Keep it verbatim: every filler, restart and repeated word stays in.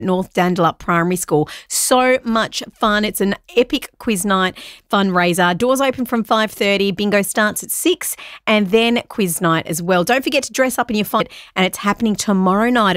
North Dandalup Primary School. So much fun. It's an epic quiz night fundraiser. Doors open from five thirty. Bingo starts at six, and then quiz night as well. Don't forget to dress up in your fun, and it's happening tomorrow night